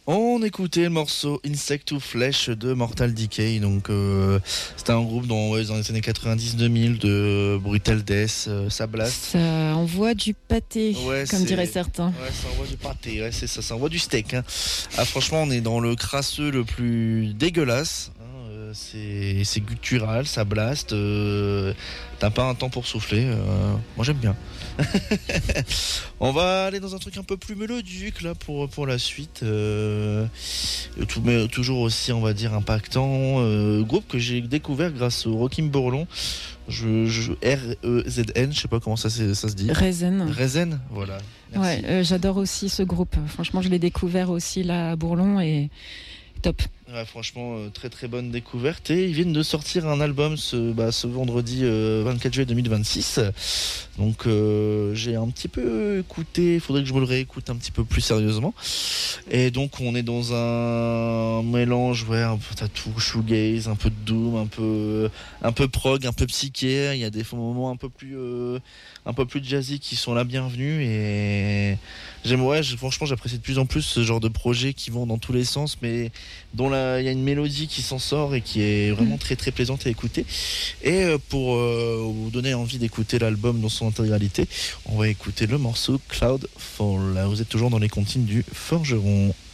On écoutait le morceau Insect to Flesh de Mortal Decay. Donc, c'était un groupe dans les années 90-2000 de Brutal Death, ça blast. Ça envoie du pâté, comme diraient certains. Ouais, ça envoie du pâté, ouais, c'est ça, ça envoie du steak. Hein. Ah, franchement, on est dans le crasseux le plus dégueulasse. C'est guttural, ça blast. T'as pas un temps pour souffler. Moi, j'aime bien. On va aller dans un truc un peu plus mélodique là pour la suite. Mais toujours aussi, on va dire, impactant. Groupe que j'ai découvert grâce au Rockim Bourlon. R-E-Z-N, je sais pas comment ça se dit. Rezen, voilà. Merci. Ouais, j'adore aussi ce groupe. Franchement, je l'ai découvert aussi là à Bourlon et top. Ouais, franchement, très très bonne découverte. Et ils viennent de sortir un album ce vendredi 24 juillet 2026. Donc j'ai un petit peu écouté, il faudrait que je me le réécoute un petit peu plus sérieusement. Et donc on est dans un mélange, ouais, un peu t'as tout, shoegaze, un peu de doom, un peu prog, un peu psyché. Il y a des moments un peu plus jazzy qui sont la bienvenue. Et franchement j'apprécie de plus en plus ce genre de projets qui vont dans tous les sens, mais dont il y a une mélodie qui s'en sort et qui est vraiment très très plaisante à écouter. Et pour vous donner envie d'écouter l'album dans son intégralité, on va écouter le morceau Cloud Fall. Vous êtes toujours dans les comptines du Forgeron.